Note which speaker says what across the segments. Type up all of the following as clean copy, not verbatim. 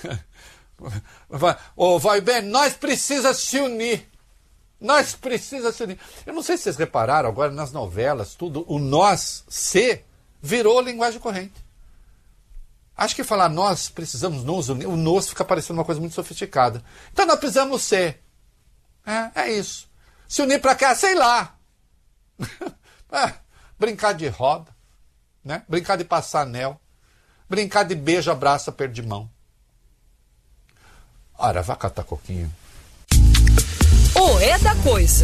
Speaker 1: Vai bem, nós precisamos se unir. Nós precisamos se unir. Eu não sei se vocês repararam agora nas novelas, tudo, o nós se virou linguagem corrente. Acho que falar nós precisamos nos unir, o nós fica parecendo uma coisa muito sofisticada. Então nós precisamos ser. É isso. Se unir para cá, sei lá. Brincar de roda, né? Brincar de passar anel, brincar de beijo, abraço, aperto de mão. Ora, vá catar coquinho.
Speaker 2: O É da Coisa.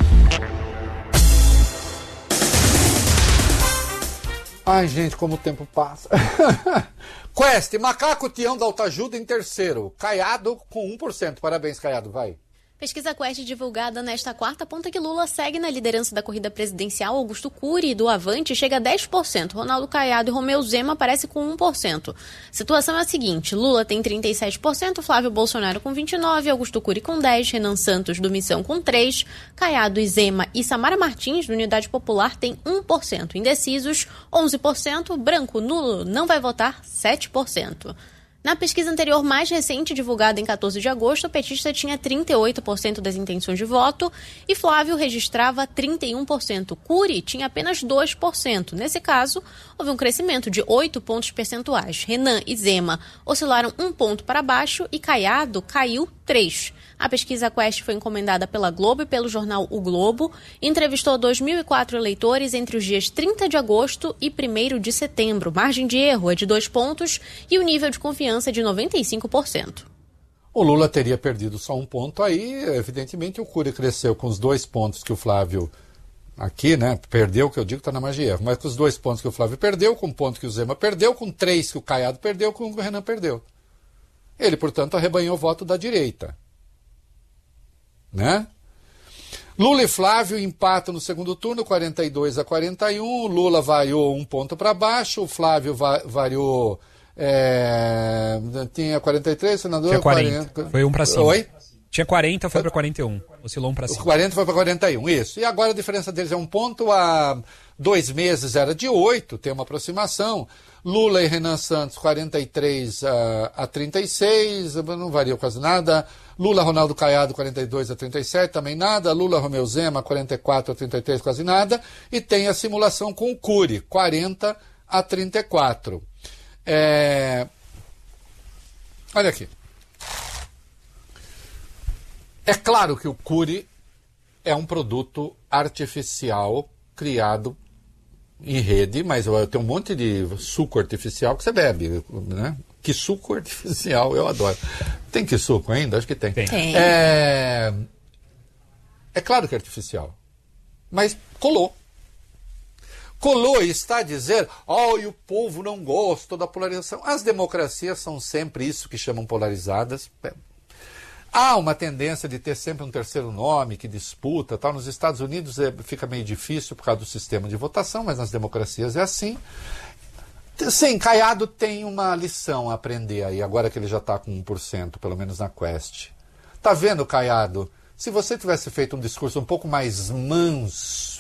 Speaker 1: Ai, gente, como o tempo passa. Quest, Macaco Tião da Autoajuda em terceiro. Caiado com 1%. Parabéns, Caiado, vai.
Speaker 3: Pesquisa Quest divulgada nesta quarta aponta que Lula segue na liderança da corrida presidencial. Augusto Cury, do Avante, chega a 10%. Ronaldo Caiado e Romeu Zema aparecem com 1%. Situação é a seguinte: Lula tem 37%, Flávio Bolsonaro com 29%, Augusto Cury com 10%, Renan Santos, do Missão, com 3%, Caiado e Zema e Samara Martins, do Unidade Popular, tem 1%. Indecisos, 11%. Branco, nulo, não vai votar, 7%. Na pesquisa anterior mais recente, divulgada em 14 de agosto, o petista tinha 38% das intenções de voto e Flávio registrava 31%. Cury tinha apenas 2%. Nesse caso, houve um crescimento de 8 pontos percentuais. Renan e Zema oscilaram 1 ponto para baixo e Caiado caiu 3. A pesquisa Quest foi encomendada pela Globo e pelo jornal O Globo e entrevistou 2.004 eleitores entre os dias 30 de agosto e 1º de setembro. Margem de erro é de 2 pontos e o nível de confiança é de 95%.
Speaker 1: O Lula teria perdido só 1 ponto aí, evidentemente o Cury cresceu com os 2 pontos que o Flávio, aqui, né, perdeu, que eu digo está na margem de erro, mas com os 2 pontos que o Flávio perdeu, com 1 ponto que o Zema perdeu, com 3 que o Caiado perdeu, com o que o Renan perdeu. Ele, portanto, arrebanhou o voto da direita. Né? Lula e Flávio empatam no segundo turno, 42-41. Lula variou 1 ponto para baixo, o Flávio variou. Tinha 43, senador.
Speaker 4: Tinha 40. Foi 1 para cima.
Speaker 1: Oi?
Speaker 4: Tinha 40, foi para 41. Oscilou 1 para cima.
Speaker 1: 40 foi para 41, isso. E agora a diferença deles é 1 ponto. Há 2 meses era de 8, tem uma aproximação. Lula e Renan Santos, 43-36, não variou quase nada. Lula, Ronaldo Caiado, 42-37, também nada. Lula, Romeu Zema, 44-33, quase nada. E tem a simulação com o Cury, 40-34. Olha aqui. É claro que o Cury é um produto artificial criado em rede, mas tem um monte de suco artificial que você bebe, né? Que suco artificial, eu adoro. Tem que suco ainda? Acho que tem. É claro que é artificial, mas colou. Colou e está a dizer, e o povo não gosta da polarização. As democracias são sempre isso que chamam polarizadas. Há uma tendência de ter sempre um terceiro nome que disputa, tal. Nos Estados Unidos fica meio difícil por causa do sistema de votação, mas nas democracias é assim. Sim, Caiado tem uma lição a aprender aí, agora que ele já está com 1%, pelo menos na Quest. Tá vendo, Caiado? Se você tivesse feito um discurso um pouco mais manso,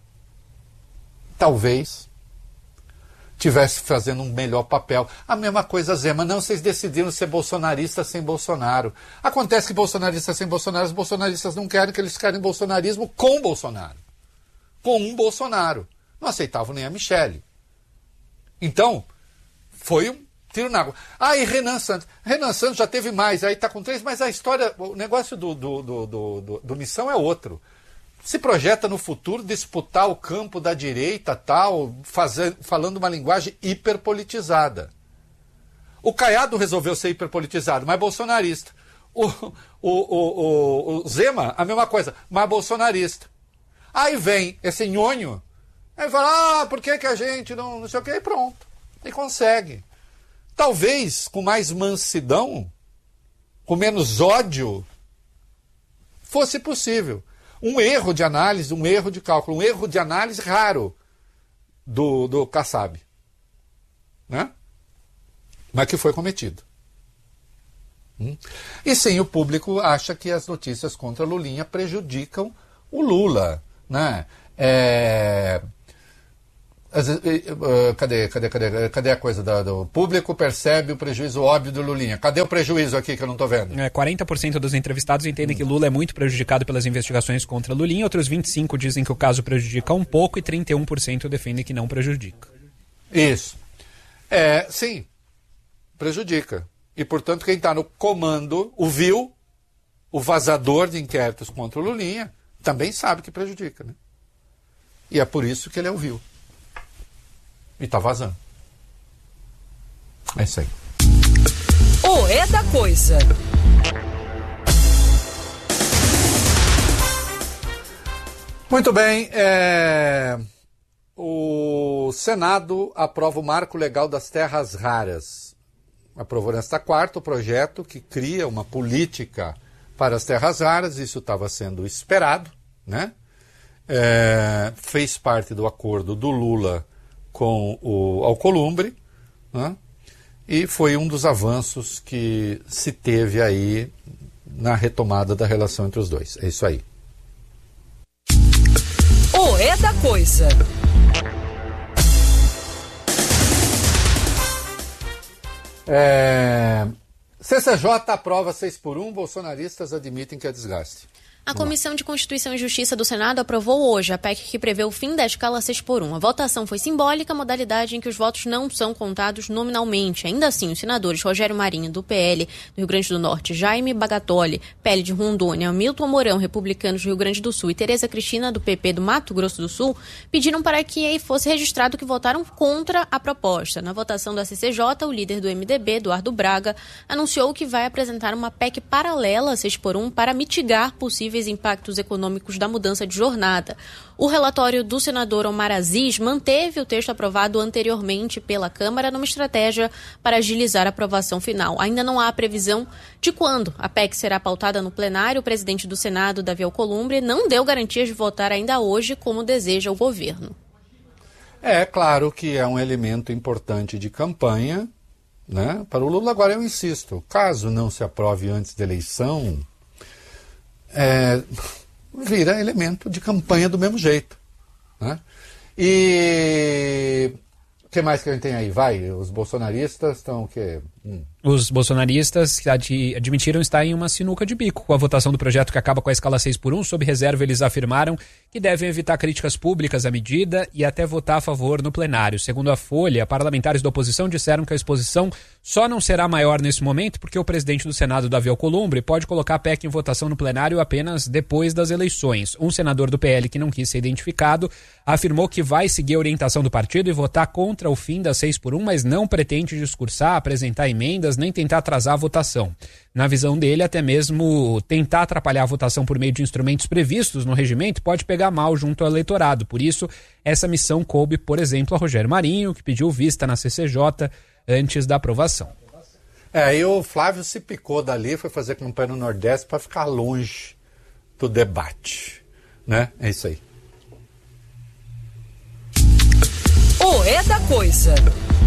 Speaker 1: talvez tivesse fazendo um melhor papel. A mesma coisa, Zema. Não, vocês decidiram ser bolsonaristas sem Bolsonaro. Acontece que bolsonaristas sem Bolsonaro, os bolsonaristas não querem, que eles querem bolsonarismo com Bolsonaro. Com um Bolsonaro. Não aceitavam nem a Michele. Então, foi um tiro na água. E Renan Santos. Renan Santos já teve mais, aí está com 3, mas a história, o negócio do Missão é outro. Se projeta no futuro disputar o campo da direita, tal, falando uma linguagem hiperpolitizada. O Caiado resolveu ser hiperpolitizado, mas bolsonarista. O Zema, a mesma coisa, mas bolsonarista. Aí vem esse nhonho, aí fala, por que a gente não sei o que, e pronto. E consegue. Talvez com mais mansidão, com menos ódio, fosse possível. Um erro de análise, um erro de cálculo, um erro de análise raro do Kassab, né? Mas que foi cometido. E sim, o público acha que as notícias contra Lulinha prejudicam o Lula, né? Cadê a coisa do público percebe o prejuízo óbvio do Lulinha? Cadê o prejuízo aqui que eu não estou vendo?
Speaker 4: 40% dos entrevistados entendem que Lula é muito prejudicado pelas investigações contra Lulinha, outros 25% dizem que o caso prejudica um pouco e 31% defendem que não prejudica.
Speaker 1: Isso. Sim, prejudica. E, portanto, quem está no comando, o vazador de inquéritos contra o Lulinha, também sabe que prejudica, né? E é por isso que ele é o vil. E está vazando. É isso aí.
Speaker 2: O É da Coisa.
Speaker 1: Muito bem. O Senado aprova o Marco Legal das Terras Raras. Aprovou nesta quarta o projeto que cria uma política para as terras raras. Isso estava sendo esperado, né? Fez parte do acordo do Lula com o Alcolumbre, né? E foi um dos avanços que se teve aí na retomada da relação entre os dois. É isso aí.
Speaker 2: O É da Coisa.
Speaker 1: CCJ aprova 6x1, bolsonaristas admitem que é desgaste.
Speaker 3: A Comissão de Constituição e Justiça do Senado aprovou hoje a PEC que prevê o fim da escala 6x1. A votação foi simbólica, modalidade em que os votos não são contados nominalmente. Ainda assim, os senadores Rogério Marinho, do PL do Rio Grande do Norte, Jaime Bagatoli, PL de Rondônia, Milton Mourão, republicanos do Rio Grande do Sul, e Tereza Cristina, do PP do Mato Grosso do Sul, pediram para que fosse registrado que votaram contra a proposta. Na votação da CCJ, o líder do MDB, Eduardo Braga, anunciou que vai apresentar uma PEC paralela 6x1 para mitigar possíveis impactos econômicos da mudança de jornada. O relatório do senador Omar Aziz manteve o texto aprovado anteriormente pela Câmara numa estratégia para agilizar a aprovação final. Ainda não há previsão de quando a PEC será pautada no plenário. O presidente do Senado, Davi Alcolumbre, não deu garantias de votar ainda hoje, como deseja o governo.
Speaker 1: É claro que é um elemento importante de campanha, né? Para o Lula. Agora eu insisto, caso não se aprove antes da eleição, vira elemento de campanha do mesmo jeito, né? E o que mais que a gente tem aí? Os bolsonaristas estão o quê?
Speaker 4: Os bolsonaristas admitiram estar em uma sinuca de bico com a votação do projeto que acaba com a escala 6x1. Sob reserva, eles afirmaram que devem evitar críticas públicas à medida e até votar a favor no plenário. Segundo a Folha, parlamentares da oposição disseram que a exposição só não será maior nesse momento porque o presidente do Senado, Davi Alcolumbre, pode colocar a PEC em votação no plenário apenas depois das eleições. Um senador do PL, que não quis ser identificado, afirmou que vai seguir a orientação do partido e votar contra o fim da 6x1, mas não pretende discursar, apresentar emendas, nem tentar atrasar a votação. Na visão dele, até mesmo tentar atrapalhar a votação por meio de instrumentos previstos no regimento pode pegar mal junto ao eleitorado. Por isso, essa missão coube, por exemplo, a Rogério Marinho, que pediu vista na CCJ antes da aprovação.
Speaker 1: E o Flávio se picou dali, foi fazer campanha no Nordeste para ficar longe do debate, né? É isso aí.
Speaker 2: O É da Coisa.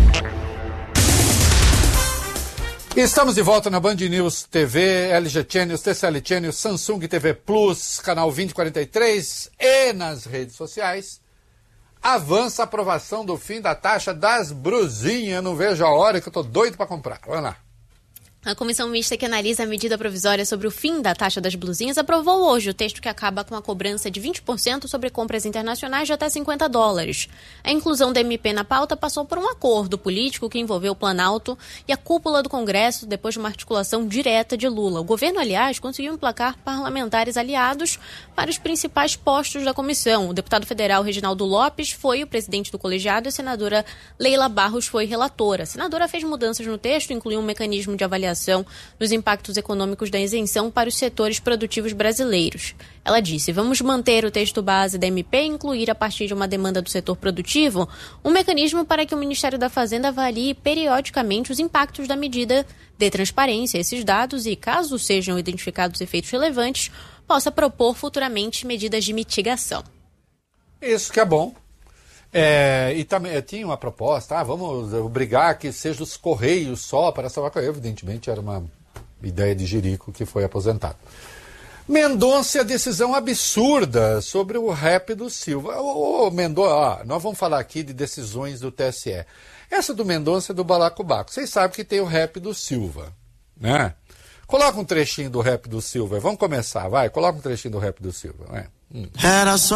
Speaker 1: Estamos de volta na Band News TV, LG Channels, TCL Channels, Samsung TV Plus, canal 2043 e nas redes sociais. Avança a aprovação do fim da taxa das brusinhas. Não vejo a hora que eu tô doido para comprar. Vamos lá.
Speaker 3: A comissão mista que analisa a medida provisória sobre o fim da taxa das blusinhas aprovou hoje o texto que acaba com a cobrança de 20% sobre compras internacionais de até $50. A inclusão da MP na pauta passou por um acordo político que envolveu o Planalto e a cúpula do Congresso depois de uma articulação direta de Lula. O governo, aliás, conseguiu emplacar parlamentares aliados para os principais postos da comissão. O deputado federal Reginaldo Lopes foi o presidente do colegiado e a senadora Leila Barros foi relatora. A senadora fez mudanças no texto, incluiu um mecanismo de avaliação dos impactos econômicos da isenção para os setores produtivos brasileiros. Ela disse: vamos manter o texto base da MP e incluir, a partir de uma demanda do setor produtivo, um mecanismo para que o Ministério da Fazenda avalie periodicamente os impactos da medida, dê transparência a esses dados e, caso sejam identificados efeitos relevantes, possa propor futuramente medidas de mitigação.
Speaker 1: Isso que é bom. E também tinha uma proposta, vamos obrigar que seja os Correios só para salvar. Evidentemente era uma ideia de jirico que foi aposentado. Mendonça, a decisão absurda sobre o rap do Silva. Ô, Mendonça, nós vamos falar aqui de decisões do TSE. Essa do Mendonça é do balacobaco. Vocês sabem que tem o rap do Silva, né? Coloca um trechinho do rap do Silva. Vamos começar, vai. Coloca um trechinho do rap do Silva. Vai.
Speaker 5: Era só